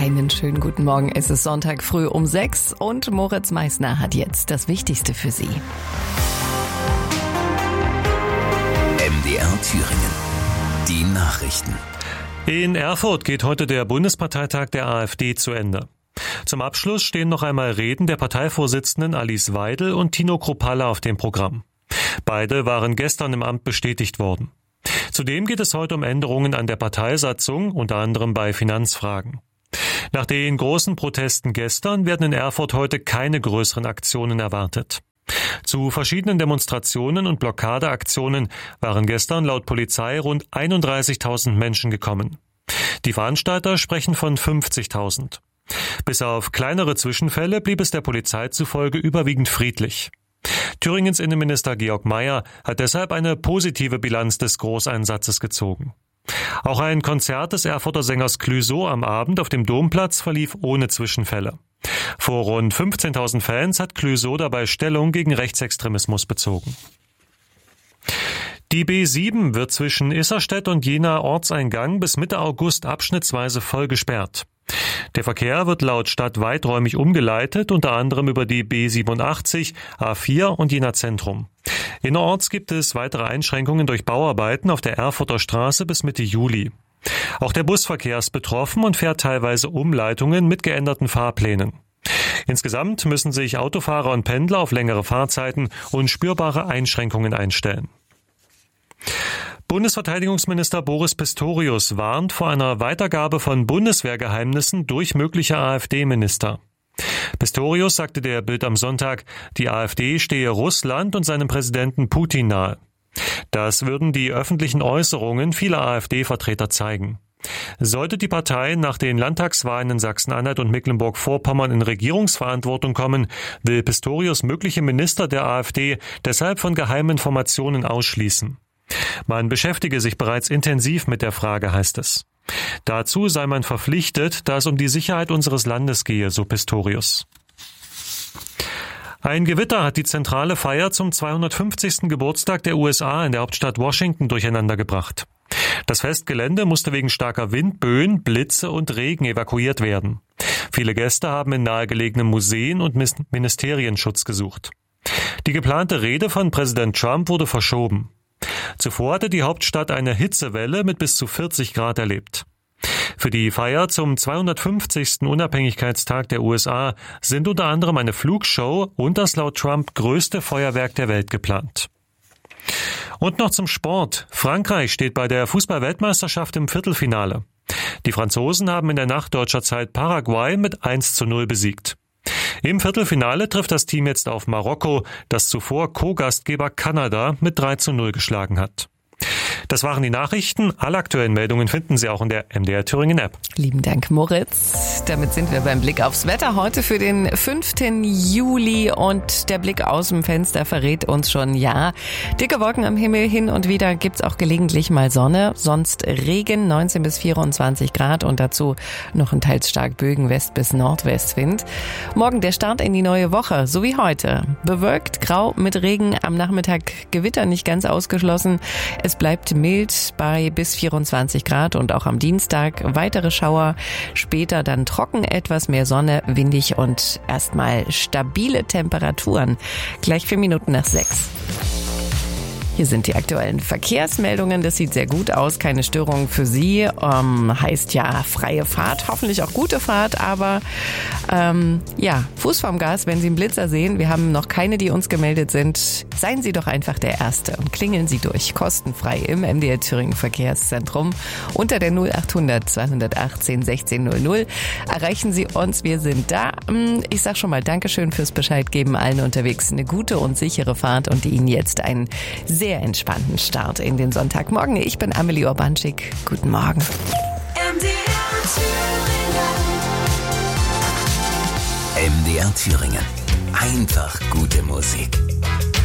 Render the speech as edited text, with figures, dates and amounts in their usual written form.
Einen schönen guten Morgen. Es ist Sonntag früh um 6 und Moritz Meissner hat jetzt das Wichtigste für Sie. MDR Thüringen. Die Nachrichten. In Erfurt geht heute der Bundesparteitag der AfD zu Ende. Zum Abschluss stehen noch einmal Reden der Parteivorsitzenden Alice Weidel und Tino Kruppalla auf dem Programm. Beide waren gestern im Amt bestätigt worden. Zudem geht es heute um Änderungen an der Parteisatzung, unter anderem bei Finanzfragen. Nach den großen Protesten gestern werden in Erfurt heute keine größeren Aktionen erwartet. Zu verschiedenen Demonstrationen und Blockadeaktionen waren gestern laut Polizei rund 31.000 Menschen gekommen. Die Veranstalter sprechen von 50.000. Bis auf kleinere Zwischenfälle blieb es der Polizei zufolge überwiegend friedlich. Thüringens Innenminister Georg Mayer hat deshalb eine positive Bilanz des Großeinsatzes gezogen. Auch ein Konzert des Erfurter Sängers Clouseau am Abend auf dem Domplatz verlief ohne Zwischenfälle. Vor rund 15.000 Fans hat Clouseau dabei Stellung gegen Rechtsextremismus bezogen. Die B7 wird zwischen Isserstedt und Jena Ortseingang bis Mitte August abschnittsweise voll gesperrt. Der Verkehr wird laut Stadt weiträumig umgeleitet, unter anderem über die B87, A4 und Jena Zentrum. Innerorts gibt es weitere Einschränkungen durch Bauarbeiten auf der Erfurter Straße bis Mitte Juli. Auch der Busverkehr ist betroffen und fährt teilweise Umleitungen mit geänderten Fahrplänen. Insgesamt müssen sich Autofahrer und Pendler auf längere Fahrzeiten und spürbare Einschränkungen einstellen. Bundesverteidigungsminister Boris Pistorius warnt vor einer Weitergabe von Bundeswehrgeheimnissen durch mögliche AfD-Minister. Pistorius sagte der Bild am Sonntag, die AfD stehe Russland und seinem Präsidenten Putin nahe. Das würden die öffentlichen Äußerungen vieler AfD-Vertreter zeigen. Sollte die Partei nach den Landtagswahlen in Sachsen-Anhalt und Mecklenburg-Vorpommern in Regierungsverantwortung kommen, will Pistorius mögliche Minister der AfD deshalb von Geheiminformationen ausschließen. Man beschäftige sich bereits intensiv mit der Frage, heißt es. Dazu sei man verpflichtet, da es um die Sicherheit unseres Landes gehe, so Pistorius. Ein Gewitter hat die zentrale Feier zum 250. Geburtstag der USA in der Hauptstadt Washington durcheinandergebracht. Das Festgelände musste wegen starker Windböen, Blitze und Regen evakuiert werden. Viele Gäste haben in nahegelegenen Museen und Ministerien Schutz gesucht. Die geplante Rede von Präsident Trump wurde verschoben. Zuvor hatte die Hauptstadt eine Hitzewelle mit bis zu 40 Grad erlebt. Für die Feier zum 250. Unabhängigkeitstag der USA sind unter anderem eine Flugshow und das laut Trump größte Feuerwerk der Welt geplant. Und noch zum Sport. Frankreich steht bei der Fußball-Weltmeisterschaft im Viertelfinale. Die Franzosen haben in der Nacht deutscher Zeit Paraguay mit 1:0 besiegt. Im Viertelfinale trifft das Team jetzt auf Marokko, das zuvor Co-Gastgeber Kanada mit 3:0 geschlagen hat. Das waren die Nachrichten. Alle aktuellen Meldungen finden Sie auch in der MDR Thüringen App. Lieben Dank, Moritz. Damit sind wir beim Blick aufs Wetter heute für den 5. Juli und der Blick aus dem Fenster verrät uns schon, ja, dicke Wolken am Himmel, hin und wieder gibt's auch gelegentlich mal Sonne, sonst Regen, 19 bis 24 Grad und dazu noch ein teils stark Bögen West- bis Nordwestwind. Morgen der Start in die neue Woche, so wie heute. Bewölkt, grau mit Regen, am Nachmittag Gewitter nicht ganz ausgeschlossen. Es bleibt mild bei bis 24 Grad und auch am Dienstag weitere Schauer. Später dann trocken, etwas mehr Sonne, windig und erstmal stabile Temperaturen. Gleich 4 Minuten nach 6. Hier sind die aktuellen Verkehrsmeldungen. Das sieht sehr gut aus. Keine Störungen für Sie. Heißt ja freie Fahrt. Hoffentlich auch gute Fahrt. Aber Fuß vorm Gas, wenn Sie einen Blitzer sehen. Wir haben noch keine, die uns gemeldet sind. Seien Sie doch einfach der Erste und klingeln Sie durch. Kostenfrei im MDR Thüringen Verkehrszentrum. Unter der 0800 218 1600 erreichen Sie uns. Wir sind da. Ich sag schon mal Dankeschön fürs Bescheid geben. Allen unterwegs eine gute und sichere Fahrt und Ihnen jetzt einen sehr entspannten Start in den Sonntagmorgen. Ich bin Amelie Urbanschik. Guten Morgen. MDR Thüringen. Einfach gute Musik.